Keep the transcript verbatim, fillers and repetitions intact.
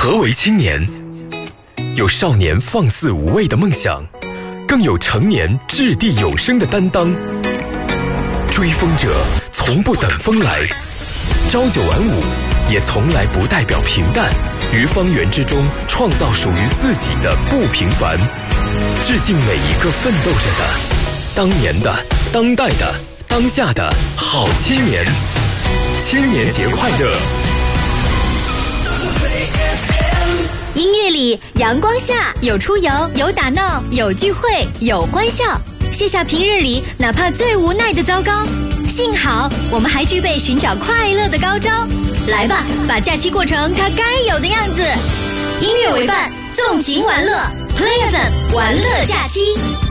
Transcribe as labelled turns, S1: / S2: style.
S1: 何为青年？有少年放肆无畏的梦想，更有成年掷地有声的担当。追风者从不等风来，朝九晚五也从来不代表平淡。于方圆之中创造属于自己的不平凡。致敬每一个奋斗着的、当年的、当代的、当下的好青年。青年节快乐！
S2: 音乐里，阳光下，有出游，有打闹，有聚会，有欢笑。卸下平日里哪怕最无奈的糟糕，幸好我们还具备寻找快乐的高招。来吧，把假期过成它该有的样子。音乐为伴，纵情玩乐 ，Play F M 玩乐假期。